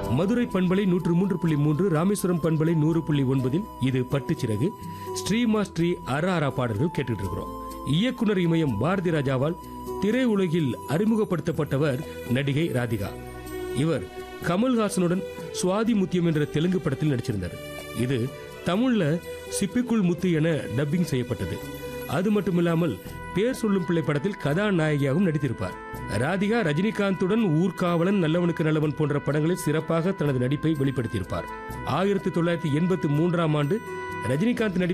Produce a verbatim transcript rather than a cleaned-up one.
மதுரை பண்பலை நூற்று மூன்று புள்ளி மூன்று, ராமேஸ்வரம் பண்பலை நூறு புள்ளி ஒன்பதில் இது பட்டுச்சிறகு. ஸ்ரீமா ஸ்ரீ அரா அரா பாடல்கள் கேட்டுட்டு இருக்கிறோம். இயக்குனர் இமயம் பாரதி ராஜாவால் திரையுலகில் அறிமுகப்படுத்தப்பட்டவர் நடிகை ராதிகா. இவர் கமல்ஹாசனுடன் சுவாதி முத்தியம் என்ற தெலுங்கு படத்தில் நடிச்சிருந்தார். இது தமிழ்ல சிப்பிக்குள் முத்து என டப்பிங் செய்யப்பட்டது. அது மட்டுமில்லாமல் பேர் சொல்லும் பிள்ளை படத்தில் கதாநாயகியாகவும் நடித்திருப்பார். ராதிகா ரஜினிகாந்துடன் ஊர்காவலன், நல்லவனுக்கு நல்லவன் போன்ற படங்களில் சிறப்பாக தனது நடிப்பை வெளிப்படுத்தியிருப்பார். ஆயிரத்தி தொள்ளாயிரத்தி எண்பத்தி மூன்றாம் ஆண்டு ரஜினிகாந்த் நடிப்பில்